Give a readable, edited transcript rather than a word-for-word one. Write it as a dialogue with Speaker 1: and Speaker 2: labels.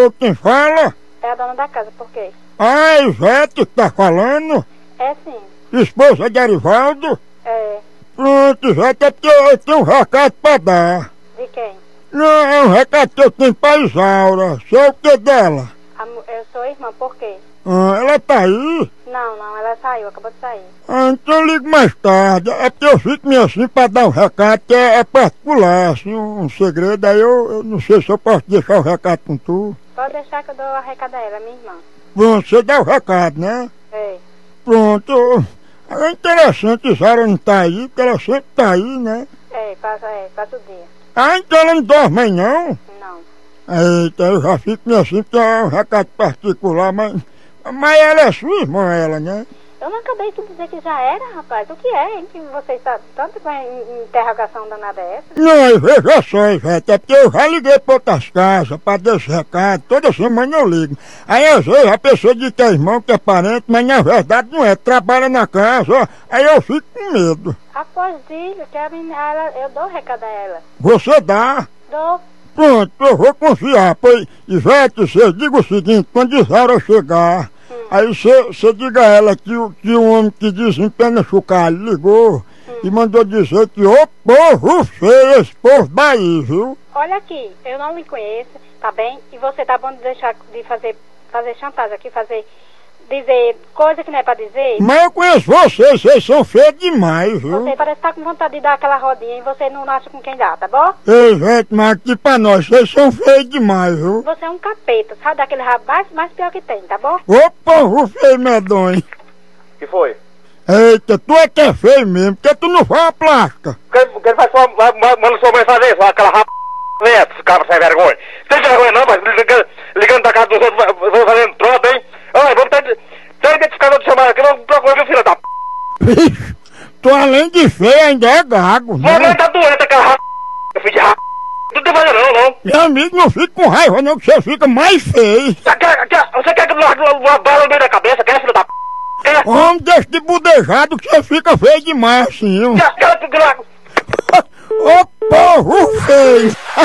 Speaker 1: Alô, quem fala?
Speaker 2: É a dona da casa, por quê?
Speaker 1: Ah, Ivete que tá falando?
Speaker 2: É sim.
Speaker 1: Esposa de Arivaldo?
Speaker 2: É.
Speaker 1: Pronto, Ivete, é porque eu tenho um recado pra dar.
Speaker 2: De quem?
Speaker 1: Não, é um recado que eu tenho pra Isaura. Sei o que dela?
Speaker 2: Eu sou irmã, por quê?
Speaker 1: Ah, ela tá aí?
Speaker 2: Não, ela saiu, acabou de sair.
Speaker 1: Ah, então eu ligo mais tarde. É porque eu fico meio assim pra dar um recado que é particular, assim, um segredo. Aí eu não sei se eu posso deixar o recado com tu.
Speaker 2: Pode deixar que eu dou a recado a ela, minha irmã.
Speaker 1: Pronto, você dá o recado, né?
Speaker 2: É.
Speaker 1: Pronto. É interessante, Isaura não tá aí, porque ela sempre tá aí, né?
Speaker 2: Passa o dia.
Speaker 1: Ah, então ela não dorme aí, não?
Speaker 2: Não.
Speaker 1: Eita, eu já fico meio assim, porque é um recado particular, mas ela é sua irmã, ela, né?
Speaker 2: Eu não acabei de dizer que já era, rapaz. O que é, hein? Que você está tanto com a interrogação danada essa?
Speaker 1: Não, veja só, Ivete, é porque eu já liguei pra outras casas pra dar esse recado, toda semana eu ligo. Aí às vezes a pessoa diz que é irmão, que é parente, mas na verdade não é, trabalha na casa, ó, aí eu fico com medo.
Speaker 2: Após diga que a menina, eu dou o recado a ela.
Speaker 1: Você dá?
Speaker 2: Dou.
Speaker 1: Pronto, eu vou confiar, pois, Ivete, você diga o seguinte, quando Isaura chegar, aí você diga a ela que o homem que desempenha chocalho ligou e mandou dizer que o povo feio, esse povo daí, viu?
Speaker 2: Olha aqui, eu não lhe conheço, tá bem? E você tá bom de deixar de fazer chantagem aqui, dizer coisa que não é pra dizer?
Speaker 1: Mas eu conheço vocês são feios demais, viu?
Speaker 2: Você parece estar com vontade de dar aquela rodinha e você não acha com quem dá, tá bom?
Speaker 1: Ei, gente, mas aqui pra nós, vocês são feios demais, viu?
Speaker 2: Você é um capeta, sabe daquele rapaz mais pior que tem, tá bom?
Speaker 1: Ô povo feio medonho.
Speaker 3: Que foi?
Speaker 1: Eita, tu é que é feio mesmo, porque tu não faz a plástica.
Speaker 3: Quem faz manda sua mãe fazer isso, aquela esse cara sem vergonha. Tem vergonha não, mas ligando da casa dos outros, fazendo troca, hein? Olha, vamos ter identificador de chamada aqui, vamos procurar, viu, filha da
Speaker 1: Bicho, tu além de feio ainda é gago, né?
Speaker 3: Mamãe tá doente, aquela filho de não tem vergonha não.
Speaker 1: Meu amigo, não fica com raiva não, que você fica mais feio.
Speaker 3: Você quer que eu largue uma bala no meio da cabeça, quer, filho da quer?
Speaker 1: Homem, deixa de budejado que você fica feio demais assim, viu?
Speaker 3: Quer que eu largue?
Speaker 1: Ô povo feio!